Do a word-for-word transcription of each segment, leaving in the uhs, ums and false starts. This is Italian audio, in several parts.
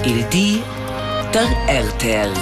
Il di der R T L.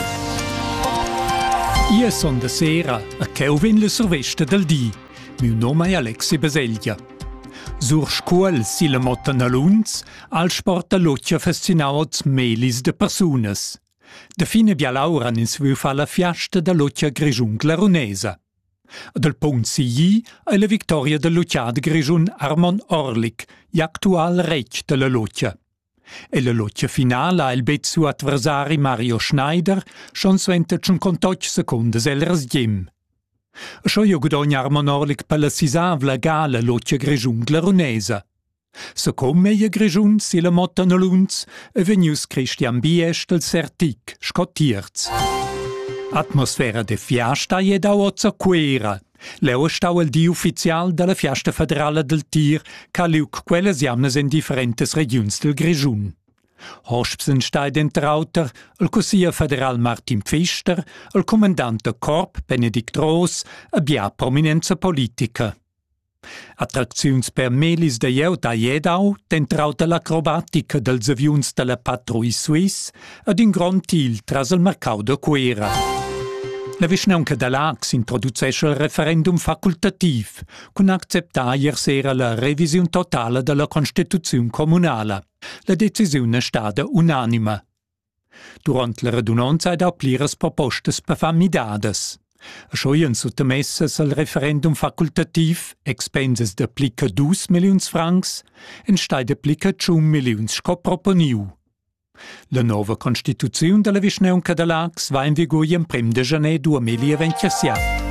Io son de sera a Kelvin le survesta del di. Miu nome è Alexi Baseglia. Sur scuol si la motten a lunz, al sport a lotja fascinauts melis de persunas. De fine bia Laura nin si viu fa la fiasta da lotja Grigiun Clarunesa. Del punt si gi è la victoria del lotjad Grigiun Armon Orlik, gli actual rec de la lotja. E la lotja finale ha il bet su adversari Mario Schneider, schon sventa cinquantotto secundes elras gem. Scho io gudogn Armon Orlik per la sisavla gala lotja Grigiun Clarunesa. Se come e Grigiun si la motten a lunz, e venius Christian Biest del Sertic, scotierz. Atmosfera de fiasta e da ozza quera. Leo stau il di ufficial della fiesta federale del tir, ca liuc quelles jamnes in differentes regions del Grigiun. Hospsen stai dentrauter, il Consiglio federal Martin Pfister, il comandante Corp Benedikt Roos, e bia prominenza politica. Attracziuns per melis de jeu da jedau, dentrauta l'acrobatica dels aviuns de la Patrouille Suisse, ed in grand til tras il mercau de quera. La vischnaunca da l'Ax introducesce il referendum facultativ, con acceptar ier sera la revisiun totale della Constituzione comunale. La decisione è stata unanima. Durant la radunanza ed appliras propostes befamidades. Schoien sottomesses al referendum facultativ, expenses de plica dus milions francs, en stai de plica ciun milions sco proponiu. La nova Constituzione della Vischnaunca da l'Ax va in vigor in primo de janeiro duemilaventisette.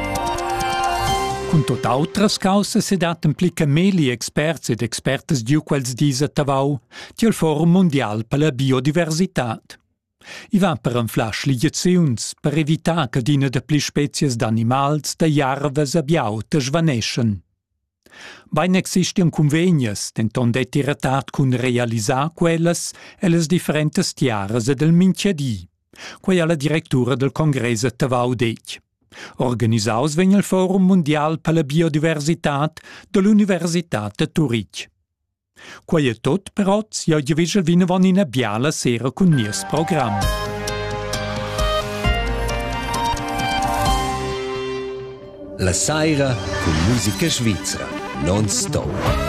Con tot autras causes se dat implica meli experts ed expertes diu quels disa tavau til Forum Mondial per la Biodiversitat. I va per enflasch ligaziuns per evitar che dina de pli spezies d'animals, de jarves e biaute svaneschen. Bain existian convegnas, tenton detti retard cun realisar quelles e les differentes tiaras e del minchadi, quai alla directura del Congrese tavau dec. Organisaus vegn il Forum Mondial per la Biodiversitat de l'Universitat de Zurich. Quai è tot, però, si ha givisel vinavon in a biala sera cun nies program. La saira con musica svizzera, non stop.